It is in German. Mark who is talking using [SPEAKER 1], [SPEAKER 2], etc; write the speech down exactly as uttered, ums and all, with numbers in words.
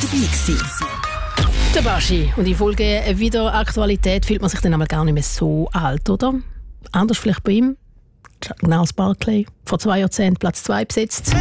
[SPEAKER 1] dabei gewesen.
[SPEAKER 2] Der Baschi. Und in Folge wieder Aktualität fühlt man sich dann einmal gar nicht mehr so alt, oder? Anders vielleicht bei ihm. Gnarls Barkley, vor zwei Jahrzehnten Platz zwei besetzt.